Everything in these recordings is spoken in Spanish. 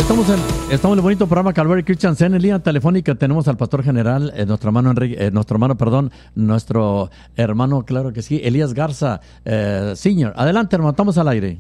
Estamos en el bonito programa Calvary Christian Center. En línea telefónica tenemos al pastor general, nuestro hermano, claro que sí, Elías Garza, Senior. Adelante, hermano, estamos al aire.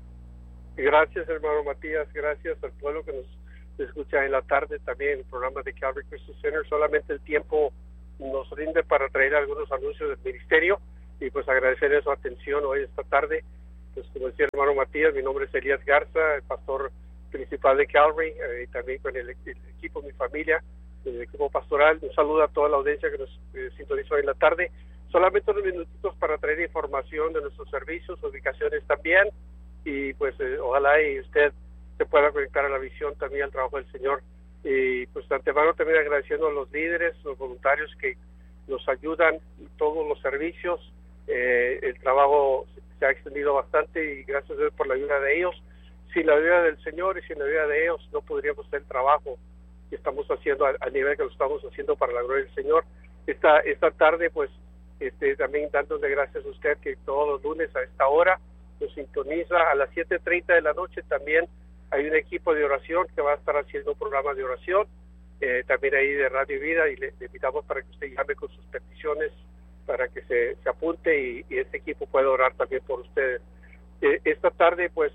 Gracias, hermano Matías, gracias al pueblo que nos escucha en la tarde también el programa de Calvary Christian Center. Solamente el tiempo nos rinde para traer algunos anuncios del ministerio y pues agradecerles su atención hoy esta tarde. Pues como decía el hermano Matías, mi nombre es Elías Garza, el pastor principal de Calvary, y también con el equipo, mi familia, el equipo pastoral. Un saludo a toda la audiencia que nos sintonizó hoy en la tarde. Solamente unos minutitos para traer información de nuestros servicios, ubicaciones también, y pues ojalá y usted se pueda conectar a la visión también al trabajo del Señor. Y pues de antemano también agradeciendo a los líderes, los voluntarios que nos ayudan en todos los servicios. El trabajo se ha extendido bastante y gracias a Dios por la ayuda de ellos. Sin la ayuda del Señor y sin la ayuda de ellos no podríamos hacer el trabajo que estamos haciendo al nivel que lo estamos haciendo para la gloria del Señor. Esta tarde pues también dándole gracias a usted que todos los lunes a esta hora nos sintoniza. A las 7:30 de la noche también hay un equipo de oración que va a estar haciendo un programa de oración, también ahí de Radio Vida, y le invitamos para que usted llame con sus peticiones para que se apunte y este equipo pueda orar también por ustedes. Esta tarde pues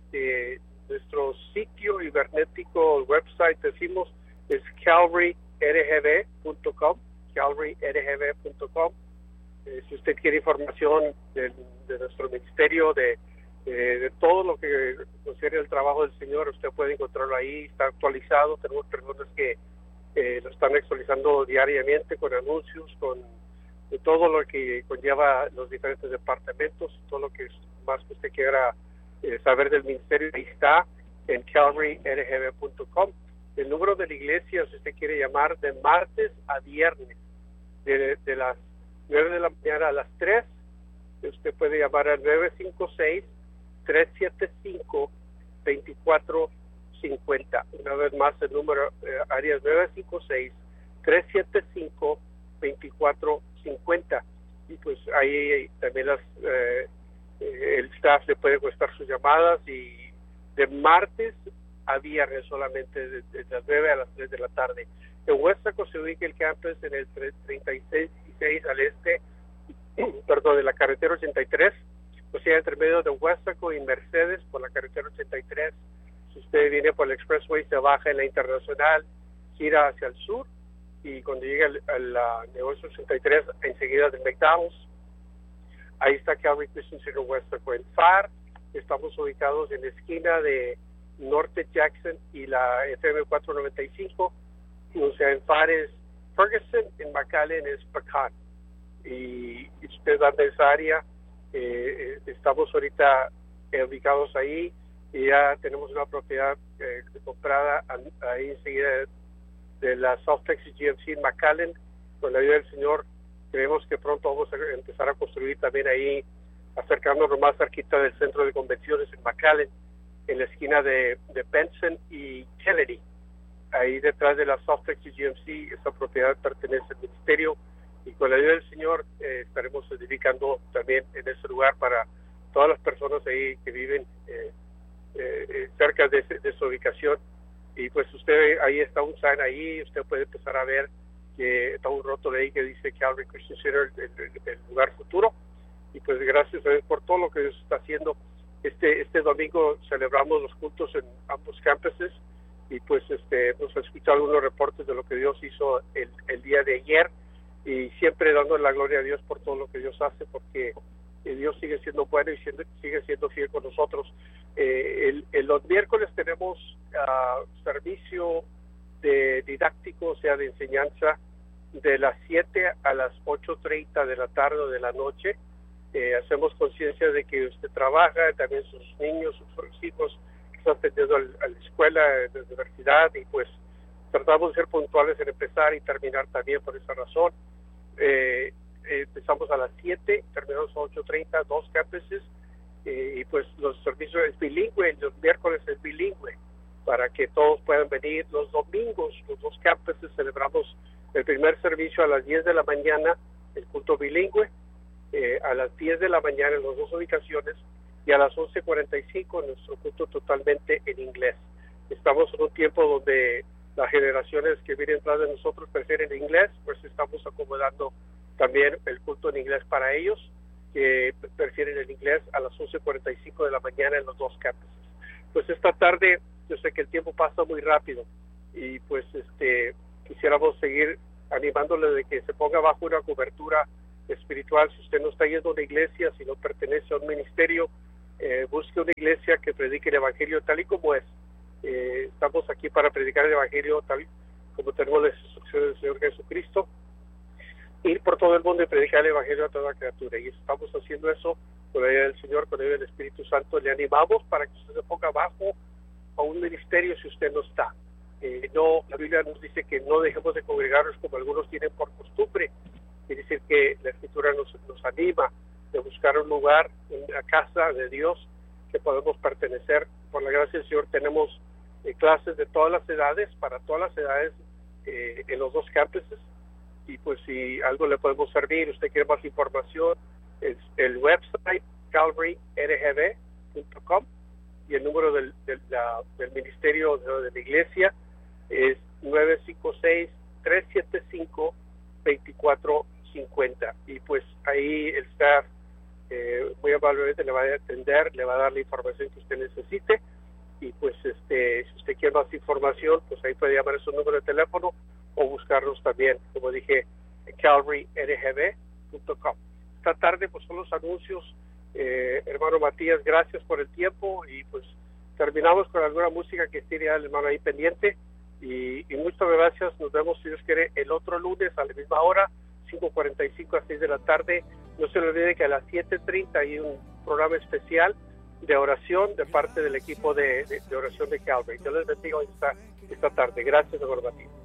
nuestro sitio cibernético, el website decimos es calvaryrgb.com, calvaryrgb.com. Si usted quiere información de nuestro ministerio, de todo lo que considera el trabajo del Señor, usted puede encontrarlo ahí, está actualizado. Tenemos personas que lo están actualizando diariamente con anuncios, con todo lo que conlleva los diferentes departamentos, todo lo que más que usted quiera saber del ministerio, ahí está en calvaryrgb.com. El número de la iglesia, si usted quiere llamar de martes a viernes, de las 9 de la mañana a las 3, usted puede llamar al 956-375-2450. Una vez más, el número área es 956-375-2450. Y pues ahí también el staff le puede contestar sus llamadas, y de martes a viernes solamente de las 9 a las 3 de la tarde. En Huésaco se ubica el campus en el 36 al este, de la carretera 83, o sea, entre medio de Huésaco y Mercedes por la carretera 83. Si usted viene por el Expressway, se baja en la Internacional, gira hacia el sur, y cuando llega al negocio 83, enseguida de McDonald's, ahí está Calvary Christian Center Huésaco. En FAR estamos ubicados en la esquina de Norte Jackson y la FM 495, o sea, en FAR es Ferguson, en McAllen es Pecan. Y usted anda en esa área, estamos ahorita ubicados ahí, y ya tenemos una propiedad comprada ahí enseguida de la South Texas GMC en McAllen. Con la ayuda del Señor creemos que pronto vamos a empezar a construir también ahí, acercándonos más cerquita del centro de convenciones en McAllen, en la esquina de Benson y Kennedy. Ahí detrás de la South Texas GMC, esta propiedad pertenece al ministerio, y con la ayuda del Señor estaremos edificando también en ese lugar para todas las personas ahí que viven cerca de su ubicación. Y pues usted, ahí está un sign ahí, usted puede empezar a ver que está un rótulo ahí que dice Calvary Christian Center, el lugar futuro. Y pues gracias a Dios por todo lo que Dios está haciendo. Este domingo celebramos los cultos en ambos campuses, y pues hemos escuchado algunos reportes de lo que Dios hizo el día de ayer, y siempre dando la gloria a Dios por todo lo que Dios hace, porque Dios sigue siendo bueno y sigue siendo fiel con nosotros. Los miércoles tenemos servicio de didáctico, o sea, de enseñanza, de las 7 a las 8:30 de la tarde o de la noche. Hacemos conciencia de que usted trabaja, también sus niños, sus hijos están atendiendo a la escuela, a la universidad, y pues tratamos de ser puntuales en empezar y terminar también por esa razón. Empezamos a las 7, terminamos a 8:30, 2 campuses, y pues los servicios es bilingüe, los miércoles es bilingüe, para que todos puedan venir. Los domingos, los 2 campuses, celebramos el primer servicio a las 10 de la mañana, el culto bilingüe, a las 10 de la mañana en las 2 ubicaciones, y a las 11:45 nuestro culto totalmente en inglés. estamos en un tiempo donde las generaciones que vienen tras de nosotros prefieren inglés, pues estamos acomodando también el culto en inglés para ellos, que prefieren el inglés a las 11:45 de la mañana en los dos campuses. Pues esta tarde, yo sé que el tiempo pasa muy rápido y pues quisiéramos seguir animándole de que se ponga bajo una cobertura espiritual. Si usted no está yendo a una iglesia, si no pertenece a un ministerio, busque una iglesia que predique el evangelio tal y como es. Estamos aquí para predicar el evangelio tal como tenemos las instrucciones del Señor Jesucristo, ir por todo el mundo y predicar el evangelio a toda criatura, y estamos haciendo eso con la ayuda del Señor, con la ayuda del Espíritu Santo. Le animamos para que usted se ponga bajo a un ministerio si usted no está. No, la Biblia nos dice que no dejemos de congregarnos como algunos tienen por costumbre. Quiere decir que la Escritura nos anima de buscar un lugar en la casa de Dios que podemos pertenecer. Por la gracia del Señor tenemos clases de todas las edades, para todas las edades, en los dos campuses, y pues si algo le podemos servir, usted quiere más información, es el website calvaryrgb.com, y el número del ministerio de la iglesia es 956-375-2450, y pues ahí el staff muy amablemente le va a atender, le va a dar la información que usted necesite. Y pues si usted quiere más información, pues ahí puede llamar a su número de teléfono o buscarnos también, como dije, en calvaryrgb.com. Esta tarde pues son los anuncios. Hermano Matías, gracias por el tiempo, y pues terminamos con alguna música que tiene el hermano ahí pendiente, y muchas gracias. Nos vemos, si Dios quiere, el otro lunes a la misma hora, 5:45 a 6 de la tarde. No se le olvide que a las 7:30 hay un programa especial de oración de parte del equipo de oración de Calvary. Yo les bendigo esta tarde. Gracias, hermano Matías.